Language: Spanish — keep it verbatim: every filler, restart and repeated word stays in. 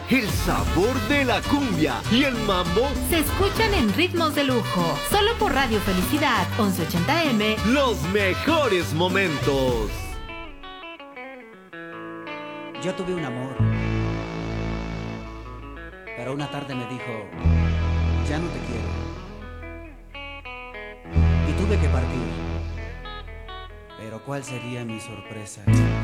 el sabor de la cumbia y el mambo se escuchan en ritmos de lujo. Solo por Radio Felicidad once ochenta eme. Los mejores momentos. Yo tuve un amor, pero una tarde me dijo, ya no te quiero. Y tuve que partir. Pero ¿cuál sería mi sorpresa?